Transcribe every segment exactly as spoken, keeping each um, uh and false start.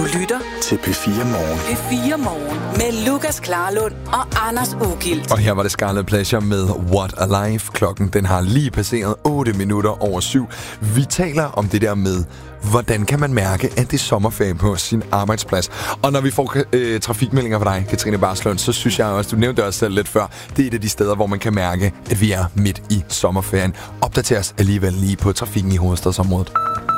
lytter til P fire Morgen. P fire Morgen med Lukas Klarlund og Anders Ugilt. Og her var det Scarlet Pleasure med What a Life. Klokken den har lige passeret otte minutter over syv. Vi taler om det der med, hvordan kan man mærke, at det er sommerferie på sin arbejdsplads. Og når vi får øh, trafikmeldinger fra dig, Katrine Barslund, så synes jeg også, du nævnte også selv lidt før, det er et af de steder, hvor man kan mærke, at vi er midt i sommerferien. Opdateres alligevel lige på trafikken i hovedstadsområdet.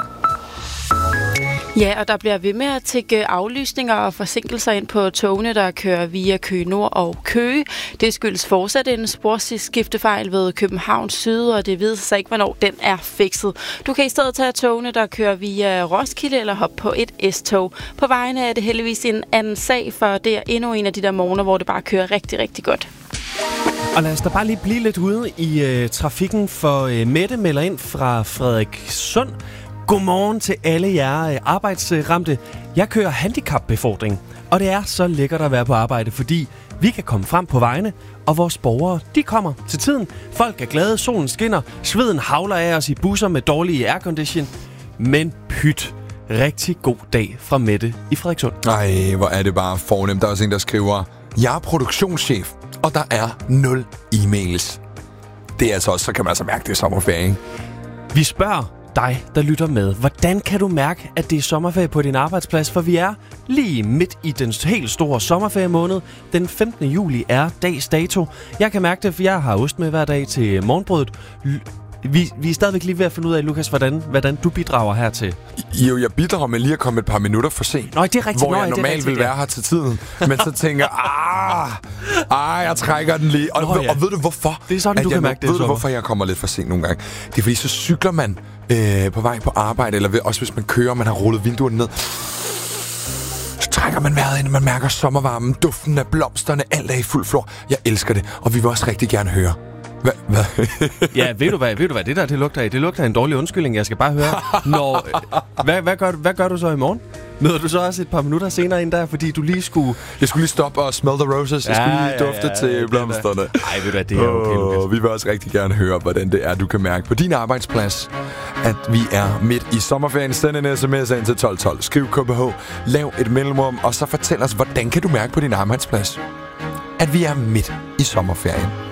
Ja, og der bliver ved med at tække aflysninger og forsinkelser ind på togene, der kører via Køge Nord og Køge. Det skyldes fortsat en sporskiftefejl ved København Syd, og det viser sig ikke, hvornår den er fikset. Du kan i stedet tage togene, der kører via Roskilde eller hoppe på et S-tog. På vejene er det heldigvis en anden sag, for det er endnu en af de der morgener, hvor det bare kører rigtig, rigtig godt. Og lad os da bare lige blive lidt ude i øh, trafikken, for øh, Mette melder ind fra Frederikssund. Godmorgen til alle jer arbejdsramte. Jeg kører handicapbefordring, og det er så lækkert at være på arbejde, fordi vi kan komme frem på vejene, og vores borgere, de kommer til tiden. Folk er glade, solen skinner, sveden havler af os i busser med dårlige aircondition. Men pyt, rigtig god dag fra Mette i Frederikssund. Ej, hvor er det bare fornemt. Der er også en, der skriver, jeg er produktionschef, og der er nul e-mails. Det er altså også, så kan man altså mærke, det er sommerferie, ikke? Vi spørger dig, der lytter med. Hvordan kan du mærke, at det er sommerferie på din arbejdsplads? For vi er lige midt i den helt store sommerferiemåned. Den femtende juli er dags dato. Jeg kan mærke det, for jeg har ost med hver dag til morgenbrødet. Vi, vi er stadigvæk lige ved at finde ud af, Lukas, hvordan, hvordan du bidrager hertil. Jo, jeg bidrager med lige at komme et par minutter for sent. Nå, det er rigtigt. Hvor Nå, jeg normalt rigtigt, vil være her til tiden. Men så tænker jeg, ah, ah, jeg trækker den lige. Og, Nå, ja. og ved du hvorfor? Det er sådan, du kan jeg, mærke det. Ved du hvorfor jeg kommer lidt for sent nogle gange? Det er fordi, så cykler man øh, på vej på arbejde, eller ved, også hvis man kører, man har rullet vinduerne ned. Så trækker man vejret ind, man mærker sommervarmen, duften af blomsterne, alt er i fuld flor. Jeg elsker det, og vi vil også rigtig gerne høre. Hvad? Hva? Ja, ved du hvad, ved du hvad det der det lugter af? Det lugter af en dårlig undskyldning. Jeg skal bare høre, når, hvad, hvad, gør, hvad gør du så i morgen? Møder du så også et par minutter senere ind der, fordi du lige skulle... Jeg skulle lige stoppe og smell the roses. Jeg skulle lige dufte ja, ja, ja, til blomsterne. Nej, ved du hvad, det er okay, Lukas. Vi vil også rigtig gerne høre, hvordan det er, du kan mærke på din arbejdsplads, at vi er midt i sommerferien. Send en sms ind til tolv tolv. Skriv K P H, lav et mellemrum, og så fortæl os, hvordan kan du mærke på din arbejdsplads, at vi er midt i sommerferien.